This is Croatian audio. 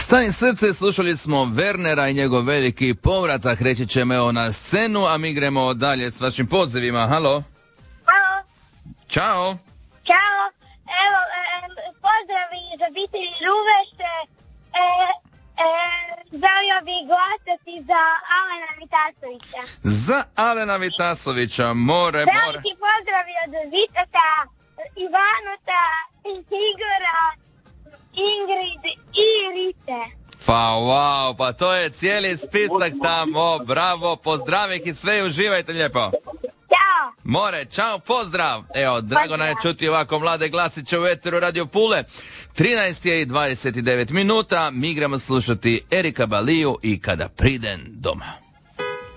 Stani srce, slušali smo Wernera i njegov veliki povratak, reći ćemo evo na scenu, a mi gremo dalje s vašim pozivima. Halo? Halo? Ćao! Ćao! Evo, pozdravi iz obitelji Ruvešte. Želio bih glasati za Alena Vitasovića. Za Alena Vitasovića, more. Veliki pozdravi od Vitaka, Ivanota, Igora, Ingrid i Rite. Pa wow, pa to je cijeli spisak tamo, bravo, pozdrav i sve, uživajte lijepo. Ćao. More, čao, pozdrav. Evo, drago nam je čuti ovako mlade glasiće u eteru Radio Pule. 13 je i 29 minuta, mi igramo slušati Erika Baliju i Kada pridem doma.